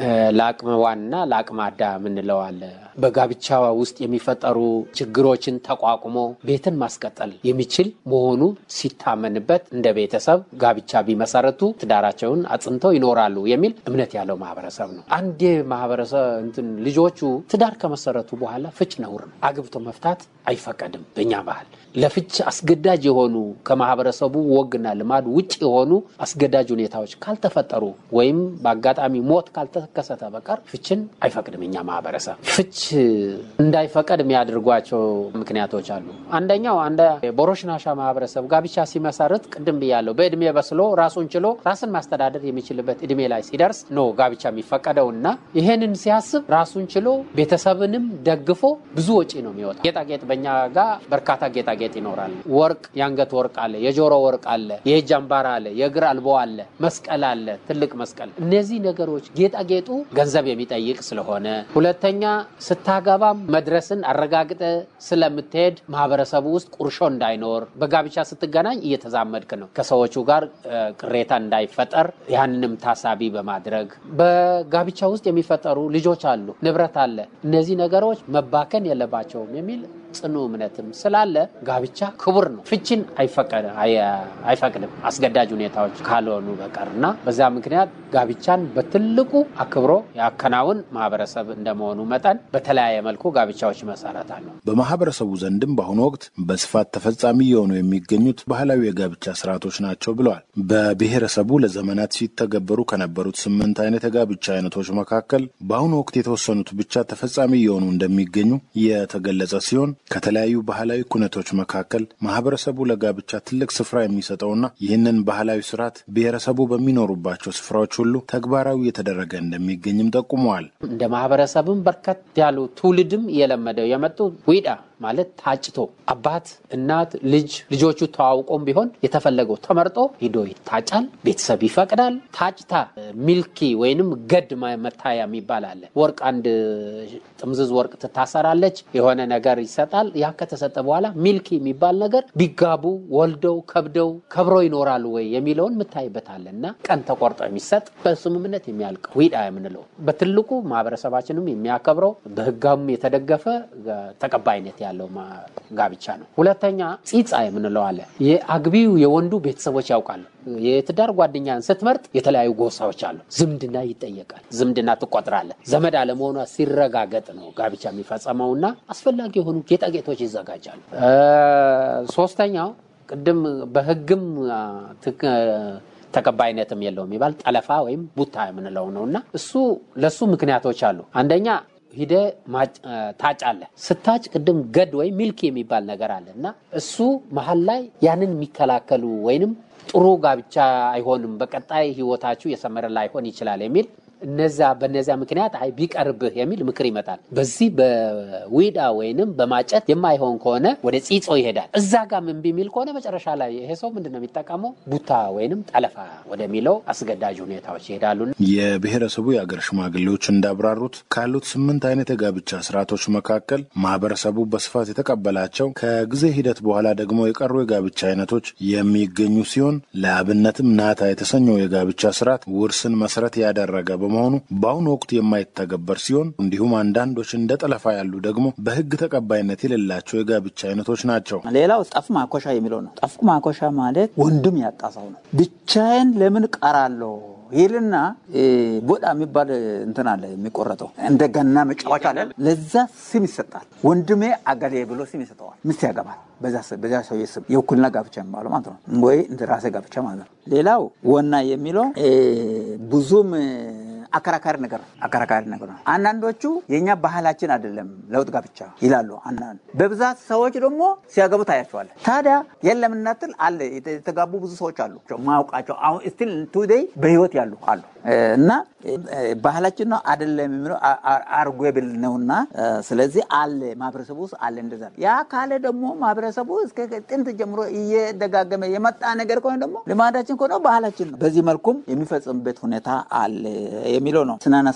ላቅመ ዋና ላቅመ አዳም እንለዋለ በጋብቻ ውስጥ የሚፈጠሩ ችግሮችን ተቋቁሞ ቤትን ማስቀጠል የሚችል መሆኑ ሲታመንበት እንደ ቤተሰብ ጋብቻ ቢመሰረቱ ትዳራቸውን አጽንተው ይኖራሉ የሚል እምነት ያለው ማህበረሰብ ነው። አንዴ ማህበረሰብ ልጆቹ ትዳር ከመሰረቱ በኋላ ፍች ነውር ነው። አግብቶ መፍታት አይፈቀድም በእኛ ባህል። ለፍች አስገዳጅ የሆኑ ከማህበረሰቡ ወግና ልማድ ውጪ የሆኑ አስገዳጅ ሁኔታዎች ካልተፈጠሩ ወይም በአጋጣሚ ሞት ካልተከሰተ በቀር ፍችን አይፈቅድም እኛ ማህበረሰብ። ፍች እንዳይፈቀድ የሚያደርጓቸው ምክንያቶች አሉ። አንደኛው ቦሮሽናሻ ማህበረሰብ ጋብቻ ሲመሰረት ቅድም ብያለሁ በእድሜ በስሎ ራሱን ችሎ ራስን ማስተዳደር የሚችልበት እድሜ ላይ ሲደርስ ነው ጋብቻ የሚፈቀደውና ይሄንን ሲያስብ ራሱን ችሎ ቤተሰብንም ደግፎ ብዙ ወጪ ነው የሚወጣ። ጌጣጌጥ በእኛ ጋር በርካታ ጌጣጌጥ ይኖራል። ወርቅ፣ የአንገት ወርቅ አለ፣ የጆሮ ወርቅ አለ፣ የእጅ አምባር አለ፣ የእግር አልቦ አለ፣ መስቀል አለ፣ ትልቅ መስቀል። እነዚህ ነገሮች ጌጣጌጡ ገንዘብ የሚጠይቅ ስለሆነ ሁለተኛ ስታገባም መድረስን አረጋግጠ ስለምትሄድ ማህበረሰቡ ውስጥ ቁርሾ እንዳይኖር በጋብቻ ስትገናኝ እየተዛመድክ ነው ከሰዎቹ ጋር ቅሬታ እንዳይፈጠር ያንንም ታሳቢ በማድረግ በጋብቻ ውስጥ የሚፈጠሩ ልጆች አሉ፣ ንብረት አለ። እነዚህ ነገሮች መባከን የለባቸውም የሚል ጽኑ እምነትም ስላለ ጋብቻ ክቡር ነው። ፍችን አይፈቅድም አስገዳጅ ሁኔታዎች ካልሆኑ በቀርና በዛ ምክንያት ጋብቻን በትልቁ አክብሮ ያከናውን ማህበረሰብ እንደመሆኑ መጠን በተለያየ መልኩ ጋብቻዎች መሰረታሉ። በማህበረሰቡ ዘንድም በአሁኑ ወቅት በስፋት ተፈጻሚ የሆኑ የሚገኙት ባህላዊ የጋብቻ ስርዓቶች ናቸው ብለዋል። በብሔረሰቡ ለዘመናት ሲተገበሩ ከነበሩት 8 አይነት የጋብቻ አይነቶች መካከል በአሁኑ ወቅት የተወሰኑት ብቻ ተፈጻሚ የሆኑ እንደሚገኙ የተገለጸ ሲሆን ከተለያዩ ባህላዊ ኩነቶች መካከል ማህበረሰቡ ለጋብቻ ትልቅ ስፍራ የሚሰጠውና ይህንን ባህላዊ ስርዓት ብሔረሰቡ በሚኖሩባቸው ስፍራዎች ሁሉ ተግባራዊ የተደረገ እንደሚገኝም ጠቁመዋል። እንደ ማህበረሰብም በርከት ያሉ ትውልድም የለመደው የመጡ ዊዳ ማለት ታጭቶ አባት እናት ልጆቹ ተዋውቆም ቢሆን የተፈለገው ተመርጦ ሂዶ ይታጫል። ቤተሰብ ይፈቅዳል። ታጭታ ሚልኪ ወይንም ገድ መታያ የሚባል አለ። ወርቅ አንድ ጥምዝዝ ወርቅ ትታሰራለች፣ የሆነ ነገር ይሰጣል። ያ ከተሰጠ በኋላ ሚልኪ የሚባል ነገር ቢጋቡ ወልደው ከብሮ ይኖራሉ ወይ የሚለውን ምታይበታልና ቀን ተቆርጦ የሚሰጥ በስምምነት የሚያልቅ ዊዳ የምንለው በትልቁ ማህበረሰባችንም የሚያከብረው በህጋም የተደገፈ ተቀባይነት ያለው ጋብቻ ነው። ሁለተኛ ጺጻ የምንለው አለ። የአግቢው የወንዱ ቤተሰቦች ያውቃሉ። የትዳር ጓደኛን ስትመርጥ የተለያዩ ጎሳዎች አሉ። ዝምድና ይጠየቃል። ዝምድና ትቆጥራለህ። ዘመድ አለመሆኗ ሲረጋገጥ ነው ጋብቻ የሚፈጸመውና አስፈላጊ የሆኑ ጌጣጌጦች ይዘጋጃሉ። ሶስተኛው ቅድም በህግም ተቀባይነትም የለውም ይባል ጠለፋ ወይም ቡታ የምንለው ነውና ለሱ ምክንያቶች አሉ። አንደኛ ሂደ ታጫለ ስታጭ ቅድም ገድ ወይ ሚልኪ የሚባል ነገር አለና እሱ መሃል ላይ ያንን የሚከላከሉ ወይንም ጥሩ ጋብቻ አይሆንም በቀጣይ ህይወታችሁ የሰመረ ላይሆን ይችላል የሚል በነዛ ምክንያት ቢቀርብህ የሚል ምክር ይመጣል። በዚህ በዊዳ ወይንም በማጨት የማይሆን ከሆነ ወደ ጺጾ ይሄዳል። እዛ ጋር ምን ቢሚል ከሆነ መጨረሻ ላይ ይሄ ሰው ምንድነው የሚጠቀመው ቡታ ወይንም ጠለፋ ወደሚለው አስገዳጅ ሁኔታዎች ይሄዳሉ። የብሔረሰቡ የአገር ሽማግሌዎች እንዳብራሩት ካሉት 8 አይነት የጋብቻ ስርዓቶች መካከል ማህበረሰቡ በስፋት የተቀበላቸው ከጊዜ ሂደት በኋላ ደግሞ የቀሩ የጋብቻ አይነቶች የሚገኙ ሲሆን ለአብነትም ናታ የተሰኘው የጋብቻ ስርዓት ውርስን መሰረት ያደረገ በመሆኑ በአሁኑ ወቅት የማይተገበር ሲሆን እንዲሁም አንዳንዶች እንደ ጠለፋ ያሉ ደግሞ በህግ ተቀባይነት የሌላቸው የጋብቻ አይነቶች ናቸው። ሌላው ጠፍ ማኮሻ የሚለው ነው። ጠፍ ማኮሻ ማለት ወንድም ያጣሳው ነው። ብቻዬን ለምን ቀራለሁ ይልና ቦዳ የሚባል እንትን አለ የሚቆረጠው እንደገና መጫወቻ አለ። ለዛ ስም ይሰጣል። ወንድሜ አገሌ ብሎ ስም ይሰጣዋል። ምስት ያገባል። በዛ ሰው የስም የውክልና ጋብቻ ማለት ነው ወይ እንደ ራሴ ጋብቻ ማለት ነው። ሌላው ወና የሚለው ብዙም አከራካሪ ነገር ነው። አንዳንዶቹ የኛ ባህላችን አይደለም ለውጥ ጋብቻ ይላሉ። አንዳንድ በብዛት ሰዎች ደግሞ ሲያገቡ ታያቸዋል። ታዲያ የለም እናትል አለ የተጋቡ ብዙ ሰዎች አሉ ማውቃቸው አሁን ስቲል ቱዴይ በህይወት ያሉ አሉ እና ባህላችን ነው አይደለም የሚለው አርጎብል ነውና ስለዚህ አለ ማህበረሰቡ አለ እንደዛ ያ ካለ ደግሞ ማህበረሰቡ እስከ ጥንት ጀምሮ እየደጋገመ የመጣ ነገር ከሆነ ደግሞ ልማዳችን ከሆነ ባህላችን ነው። በዚህ መልኩም የሚፈጸምበት ሁኔታ አለ የሚለው ነው። ስናነሳ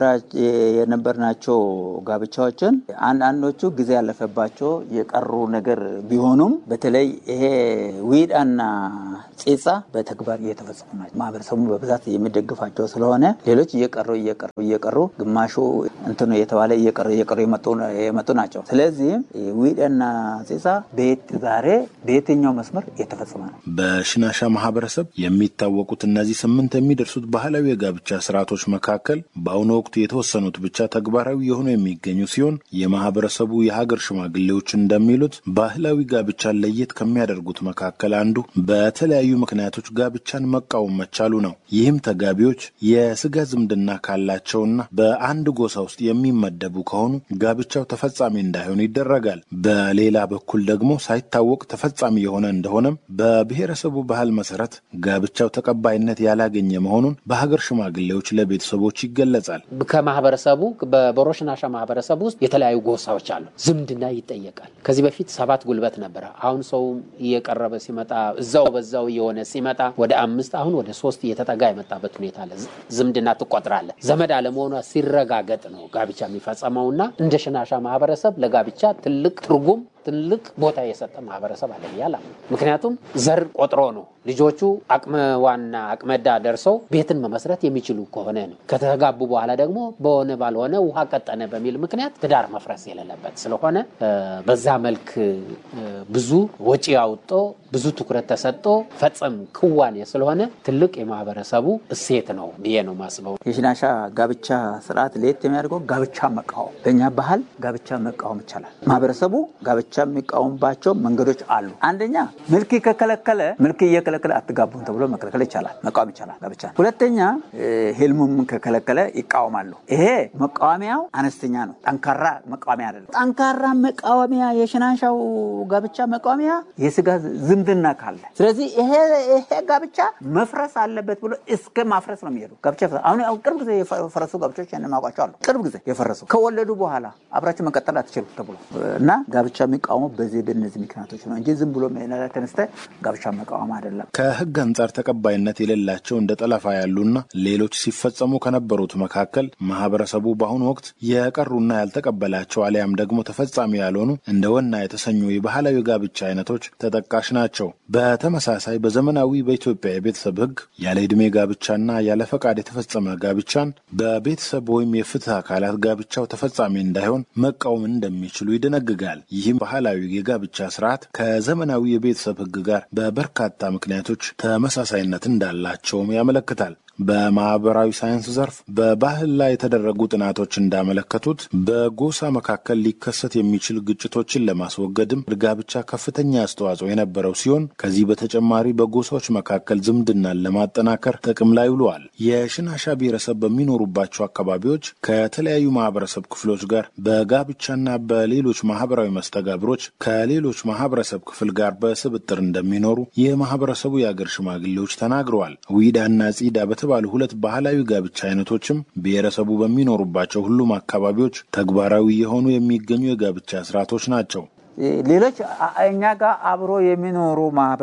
የነበርናቸው ጋብቻዎችን አንዳንዶቹ ጊዜ ያለፈባቸው የቀሩ ነገር ቢሆኑም በተለይ ይሄ ዊዳና ጼጻ በተግባር እየተፈጸሙ ናቸው። ማህበረሰቡ በብዛት የሚደግፋቸው ስለሆነ ሌሎች እየቀሩ ግማሹ እንትኑ የተባለ እየቀሩ የመጡ ናቸው። ስለዚህ ዊዳና ጼጻ ዛሬ በየትኛው መስመር እየተፈጸመ ነው። በሽናሻ ማህበረሰብ የሚታወቁት እነዚህ 8 የሚደርሱት ባህላዊ የጋብቻ ስርዓቶች መካከል በአሁኑ ወቅት የተወሰኑት ብቻ ተግባራዊ የሆኑ የሚገኙ ሲሆን የማህበረሰቡ የሀገር ሽማግሌዎች እንደሚሉት ባህላዊ ጋብቻን ለየት ከሚያደርጉት መካከል አንዱ በተለያዩ ምክንያቶች ጋብቻን መቃወም መቻሉ ነው። ይህም ተጋቢዎች የስጋ ዝምድና ካላቸውና በአንድ ጎሳ ውስጥ የሚመደቡ ከሆኑ ጋብቻው ተፈጻሚ እንዳይሆን ይደረጋል። በሌላ በኩል ደግሞ ሳይታወቅ ተፈጻሚ የሆነ እንደሆነም በብሔረሰቡ ባህል መሰረት ጋብቻው ተቀባይነት ያላገኘ መሆኑን በሀገር ሽማግሌዎች ለቤተሰቦች ይገለጻል። ከማህበረሰቡ በቦሮሽናሻ ማህበረሰብ ውስጥ የተለያዩ ጎሳዎች አሉ። ዝምድና ይጠየቃል። ከዚህ በፊት 7 ጉልበት ነበር። አሁን ሰው እየቀረበ ሲመጣ በዛው የሆነ ሲመጣ ወደ 5 አሁን ወደ 3 እየተጠጋ የመጣበት ሁኔታ አለ። ዝምድና ትቆጥራለ። ዘመድ አለመሆኗ ሲረጋገጥ ነው ጋብቻ የሚፈጸመውና እንደ ሽናሻ ማህበረሰብ ለጋብቻ ትልቅ ቦታ የሰጠ ማህበረሰብ አለ ይላል። ምክንያቱም ዘር ቆጥሮ ነው ልጆቹ አቅመዳ ደርሰው ቤትን መመስረት የሚችሉ ከሆነ ነው። ከተጋቡ በኋላ ደግሞ በሆነ ባልሆነ ውሃ ቀጠነ በሚል ምክንያት ትዳር መፍረስ የሌለበት ስለሆነ በዛ መልክ ብዙ ወጪ አውጥቶ ብዙ ትኩረት ተሰጥቶ ፈጸም ክዋኔ ስለሆነ ትልቅ የማህበረሰቡ እሴት ነው ብዬ ነው ማስበው። የሽናሻ ጋብቻ ስርዓት ለየት የሚያደርገው ጋብቻ መቃወም። በእኛ ባህል ጋብቻ መቃወም ይቻላል። ማህበረሰቡ ጋብቻ የሚቃወምባቸው መንገዶች አሉ። አንደኛ መልክ ከከለከለ አትጋቡን ተብሎ መከልከል ይቻላል፣ መቃወም ይቻላል ጋብቻ። ሁለተኛ ህልሙም ከከለከለ ይቃወማሉ። ይሄ መቃወሚያው አነስተኛ ነው፣ ጠንካራ መቃወሚያ አይደለም። ጠንካራ መቃወሚያ የሽናሻው ጋብቻ መቃወሚያ የስጋ ዝምድና ካለ፣ ስለዚህ ይሄ ጋብቻ መፍረስ አለበት ብሎ እስከ ማፍረስ ነው የሚሄዱ። ጋብቻ አሁን ቅርብ ጊዜ የፈረሱ ጋብቻዎች ያነማቋቸው አሉ። ቅርብ ጊዜ የፈረሱ ከወለዱ በኋላ አብራችሁ መቀጠል አትችሉ ተብሎ እና ጋብቻ የሚቃወሙ በእነዚህ ምክንያቶች ነው እንጂ ዝም ብሎ ተነስተ ጋብቻ መቃወም አይደለም። ከህግ አንጻር ተቀባይነት የሌላቸው እንደ ጠለፋ ያሉና ሌሎች ሲፈጸሙ ከነበሩት መካከል ማህበረሰቡ በአሁኑ ወቅት የቀሩና ያልተቀበላቸው አሊያም ደግሞ ተፈጻሚ ያልሆኑ እንደ ወና የተሰኙ የባህላዊ ጋብቻ አይነቶች ተጠቃሽ ናቸው። በተመሳሳይ በዘመናዊ በኢትዮጵያ የቤተሰብ ህግ ያለ ዕድሜ ጋብቻና ያለ ፈቃድ የተፈጸመ ጋብቻን በቤተሰብ ወይም የፍትህ አካላት ጋብቻው ተፈጻሚ እንዳይሆን መቃወም እንደሚችሉ ይደነግጋል። ይህም ባህላዊ የጋብቻ ስርዓት ከዘመናዊ የቤተሰብ ህግ ጋር በበርካታ ምክንያቶች ተመሳሳይነት እንዳላቸውም ያመለክታል። በማህበራዊ ሳይንስ ዘርፍ በባህል ላይ የተደረጉ ጥናቶች እንዳመለከቱት በጎሳ መካከል ሊከሰት የሚችል ግጭቶችን ለማስወገድም ጋብቻ ከፍተኛ አስተዋጽኦ የነበረው ሲሆን ከዚህ በተጨማሪ በጎሳዎች መካከል ዝምድናን ለማጠናከር ጥቅም ላይ ውሏል። የሽናሻ ብሔረሰብ በሚኖሩባቸው አካባቢዎች ከተለያዩ ማህበረሰብ ክፍሎች ጋር በጋብቻና በሌሎች ማህበራዊ መስተጋብሮች ከሌሎች ማህበረሰብ ክፍል ጋር በስብጥር እንደሚኖሩ የማህበረሰቡ የአገር ሽማግሌዎች ተናግረዋል። ዊዳና ጺዳ በተባሉ 2 ባህላዊ ጋብቻ አይነቶችም ብሔረሰቡ በሚኖሩባቸው ሁሉም አካባቢዎች ተግባራዊ የሆኑ የሚገኙ የጋብቻ ስርዓቶች ናቸው። ሌሎች እኛ ጋር አብሮ የሚኖሩ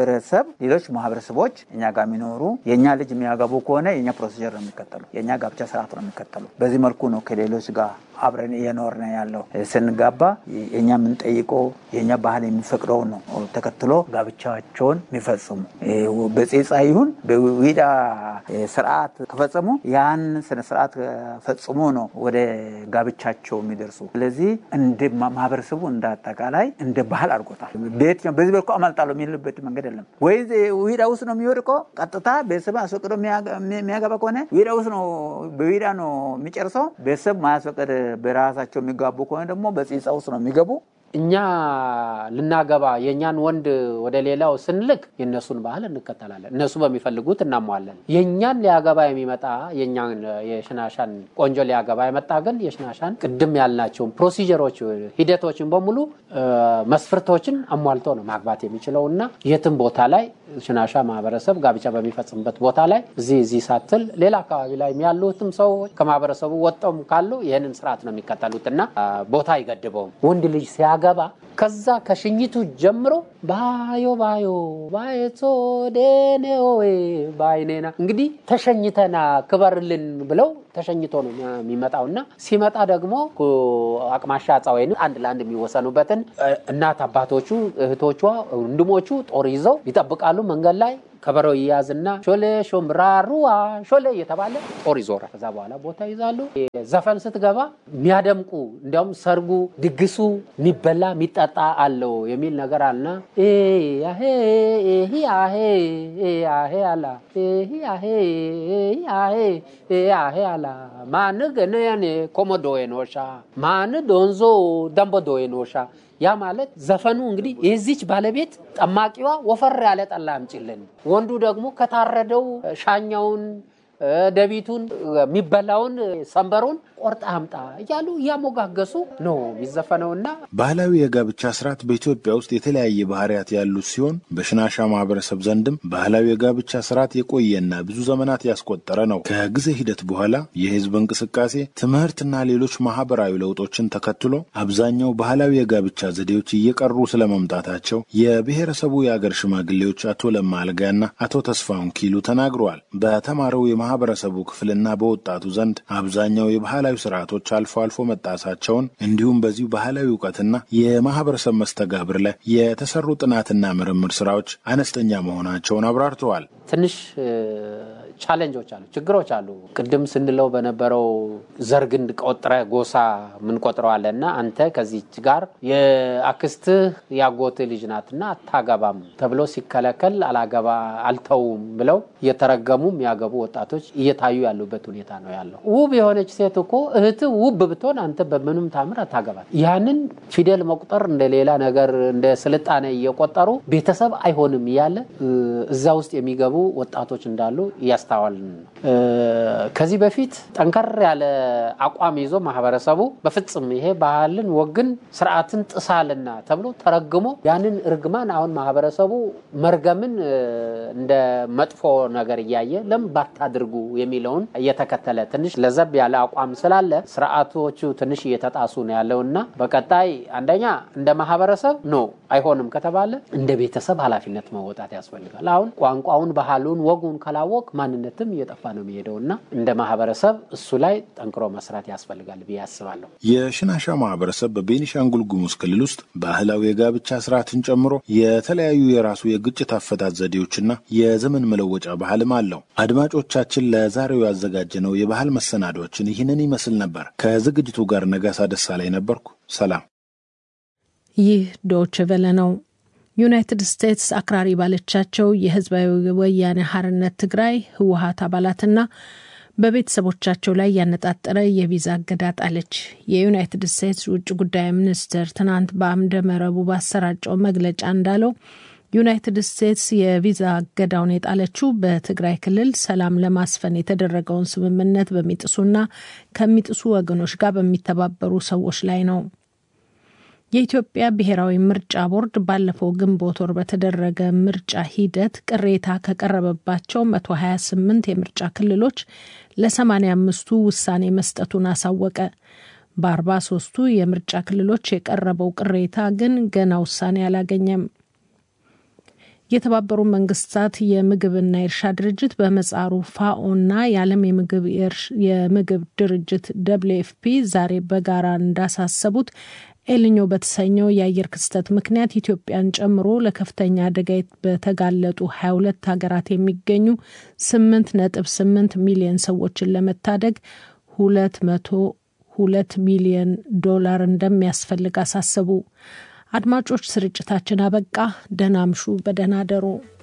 ሌሎች ማህበረሰቦች እኛ ጋር የሚኖሩ የኛ ልጅ የሚያገቡ ከሆነ የኛ ፕሮሲጀር ነው የሚከተሉ፣ የኛ ጋብቻ ስርዓት ነው የሚከተሉ። በዚህ መልኩ ነው ከሌሎች ጋር አብረን እየኖርነ ያለው። ስንጋባ የኛ ምን ጠይቆ የኛ ባህል የሚፈቅደው ነው ተከትሎ ጋብቻቸውን የሚፈጽሙ። በጼጻ ይሁን በዊዳ ስርዓት ከፈጸሙ ያን ስነ ስርዓት ፈጽሞ ነው ወደ ጋብቻቸው የሚደርሱ። ስለዚህ እንደ ማህበረሰቡ እንዳጠቃላይ እንደ ባህል አድርጎታል። በዚህ በኩል አማልጣለው የሚልበት መንገድ የለም። ወይ ዊዳ ውስጥ ነው የሚወድቀው ቀጥታ ቤተሰብ አስፈቅዶ የሚያገባ ከሆነ ዊዳ ውስጥ ነው በዊዳ ነው የሚጨርሰው። ቤተሰብ ማያስፈቅድ በራሳቸው የሚጋቡ ከሆነ ደግሞ በጼጻ ውስጥ ነው የሚገቡ። እኛ ልናገባ የኛን ወንድ ወደ ሌላው ስንልክ የነሱን ባህል እንከተላለን። እነሱ በሚፈልጉት እናሟለን። የኛን ሊያገባ የሚመጣ የኛን የሽናሻን ቆንጆ ሊያገባ የመጣ ግን የሽናሻን ቅድም ያልናቸው ፕሮሲጀሮች ሂደቶችን በሙሉ መስፈርቶችን አሟልቶ ነው ማግባት የሚችለውና የትም ቦታ ላይ ሽናሻ ማህበረሰብ ጋብቻ በሚፈጽምበት ቦታ ላይ እዚህ ሳትል ሌላ አካባቢ ላይ ያሉትም ሰው ከማህበረሰቡ ወጣው ካሉ ይሄንን ስርዓት ነው የሚከተሉትና ቦታ አይገድበውም። ወንድ ልጅ ሲያገባ ከዛ ከሽኝቱ ጀምሮ ባዮ ባየቶ ደኔኦይ ባይኔና እንግዲህ ተሸኝተና ክበርልን ብለው ተሸኝቶ ነው የሚመጣውና ሲመጣ ደግሞ አቅማሻ ጻወይን አንድ ለአንድ የሚወሰኑበትን እናት አባቶቹ እህቶቹ ወንድሞቹ ጦር ይዘው ይጠብቃሉ መንገድ ላይ ከበሮ ይያዝና ሾሌ ሾምራሩዋ ሾሌ የተባለ ጦር ይዞራል ከዛ በኋላ ቦታ ይዛሉ ዘፈን ስትገባ የሚያደምቁ እንደውም ሰርጉ ድግሱ የሚበላ የሚጣጣ አለው የሚል ነገር አለና ያሄ አላ ያሄ አላ ማን ገነያኔ ኮሞዶዬኖሻ ማን ዶንዞ ደምቦዶዬኖሻ ያ ማለት ዘፈኑ እንግዲህ የዚች ባለቤት ጠማቂዋ ወፈር ያለ ጠላ አምጪልን ወንዱ ደግሞ ከታረደው ሻኛውን ደቢቱን የሚበላውን ሰንበሩን ቆርጣ አምጣ እያሉ ያሞጋገሱ ነው የሚዘፈነውና ባህላዊ የጋብቻ ስርዓት በኢትዮጵያ ውስጥ የተለያየ ባህሪያት ያሉት ሲሆን በሽናሻ ማህበረሰብ ዘንድም ባህላዊ የጋብቻ ስርዓት የቆየና ብዙ ዘመናት ያስቆጠረ ነው። ከጊዜ ሂደት በኋላ የህዝብ እንቅስቃሴ ትምህርትና ሌሎች ማህበራዊ ለውጦችን ተከትሎ አብዛኛው ባህላዊ የጋብቻ ዘዴዎች እየቀሩ ስለመምጣታቸው የብሔረሰቡ የአገር ሽማግሌዎች አቶ ለማ አልጋና አቶ ተስፋውን ኪሉ ተናግረዋል። በተማረው የማህበረሰቡ ክፍልና በወጣቱ ዘንድ አብዛኛው የባህላዊ ስርዓቶች አልፎ አልፎ መጣሳቸውን እንዲሁም በዚሁ ባህላዊ ዕውቀትና የማህበረሰብ መስተጋብር ላይ የተሰሩ ጥናትና ምርምር ስራዎች አነስተኛ መሆናቸውን አብራርተዋል። ትንሽ ቻሌንጆች አሉ ችግሮች አሉ ቅድም ስንለው በነበረው ዘርግንድ ቆጥረ ጎሳ ምን ቆጥረዋልና አንተ ከዚህች ጋር የአክስት ያጎት ልጅ ናትና አታገባም ተብሎ ሲከለከል አላገባ አልተውም ብለው የተረገሙ የሚያገቡ ወጣቶች እየታዩ ያሉበት ሁኔታ ነው ያለው። ውብ የሆነች ሴት እኮ እህት ውብ ብትሆን አንተ በምንም ታምር አታገባ ያንን ፊደል መቁጠር እንደሌላ ነገር እንደ ስልጣኔ እየቆጠሩ ቤተሰብ አይሆንም ያለ እዛ ውስጥ የሚገቡ ወጣቶች እንዳሉ ያስተዋልን ከዚህ በፊት ጠንከር ያለ አቋም ይዞ ማህበረሰቡ በፍጹም ይሄ ባህልን ወግን ስርዓትን ጥሳልና ተብሎ ተረግሞ ያንን እርግማን አሁን ማህበረሰቡ መርገምን እንደ መጥፎ ነገር ያያየ ለም ባታድርጉ የሚለውን እየተከተለ ትንሽ ለዘብ ያለ አቋም ስላለ ስርዓቶቹ ትንሽ እየተጣሱ ነው ያለውና በቀጣይ አንደኛ እንደ ማህበረሰብ ነው አይሆንም ከተባለ እንደ ቤተሰብ ኃላፊነት መወጣት ያስፈልጋል። አሁን ቋንቋውን ባህሉን ወጉን ካላወቅ ማንነትም እየጠፋ ነው የሚሄደውና እንደ ማህበረሰብ እሱ ላይ ጠንክሮ መስራት ያስፈልጋል ብያስባለሁ። የሽናሻ ማህበረሰብ በቤኒሻንጉል ጉሙዝ ክልል ውስጥ ባህላዊ የጋብቻ ስርዓትን ጨምሮ የተለያዩ የራሱ የግጭት አፈታት ዘዴዎችና የዘመን መለወጫ ባህልም አለው። አድማጮቻችን ለዛሬው ያዘጋጀነው የባህል መሰናዶችን ይህንን ይመስል ነበር። ከዝግጅቱ ጋር ነጋሳ ደሳለኝ ነበርኩ። ሰላም። ይህ ዶይቼ ቬለ ነው። ዩናይትድ ስቴትስ አክራሪ ባለቻቸው የህዝባዊ ወያኔ ሓርነት ትግራይ ህወሓት አባላትና በቤተሰቦቻቸው ላይ ያነጣጠረ የቪዛ እገዳ ጣለች። የዩናይትድ ስቴትስ ውጭ ጉዳይ ሚኒስትር ትናንት በአምደ መረቡ ባሰራጨው መግለጫ እንዳለው ዩናይትድ ስቴትስ የቪዛ እገዳውን የጣለችው በትግራይ ክልል ሰላም ለማስፈን የተደረገውን ስምምነት በሚጥሱና ከሚጥሱ ወገኖች ጋር በሚተባበሩ ሰዎች ላይ ነው። የኢትዮጵያ ብሔራዊ ምርጫ ቦርድ ባለፈው ግንቦት ወር በተደረገ ምርጫ ሂደት ቅሬታ ከቀረበባቸው 128 የምርጫ ክልሎች ለ85ቱ ውሳኔ መስጠቱን አሳወቀ። በ43ቱ የምርጫ ክልሎች የቀረበው ቅሬታ ግን ገና ውሳኔ አላገኘም። የተባበሩ መንግስታት የምግብና የእርሻ ድርጅት በመጻሩ ፋኦና የዓለም የምግብ ድርጅት WFP ዛሬ በጋራ እንዳሳሰቡት ኤልኞ በተሰኘው የአየር ክስተት ምክንያት ኢትዮጵያን ጨምሮ ለከፍተኛ አደጋ በተጋለጡ 22 ሀገራት የሚገኙ 8.8 ሚሊዮን ሰዎችን ለመታደግ $202 ሚሊዮን እንደሚያስፈልግ አሳሰቡ። አድማጮች ስርጭታችን አበቃ። ደህና አምሹ፣ በደህና ደሩ።